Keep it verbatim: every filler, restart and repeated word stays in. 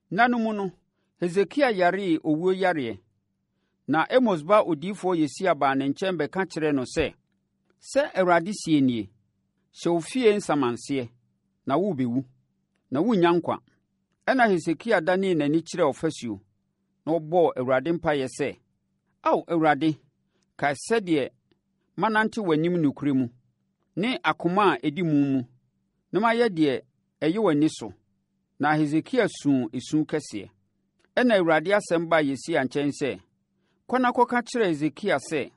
Nanu mu no, Hesekia yaree owuo yare. Na Amos ba odiyifoɔ Yesaia baa ne nkyɛn bɛka kyerɛɛ no sɛ, sɛ Awurade sie nie, hyɛ wo fie nsamanseɛ, na worebɛwu, na worennya nkwa. Ɛna Hesekia danee n'ani kyerɛɛ ɔfasuo, na ɔbɔɔ Awurade mpaeɛ sɛ, Ao Awurade, kae sɛdeɛ manante w'anim nokorɛ mu, ne akoma a ɛdi mu mu, na mayɛ deɛ ɛyɛ w'ani so. Na Hesekia suu esu kɛseɛ. Ɛna Awurade asɛm baa Yesaia nkyɛn sɛ, “Kɔ na kɔka kyerɛ Hesekia sɛ,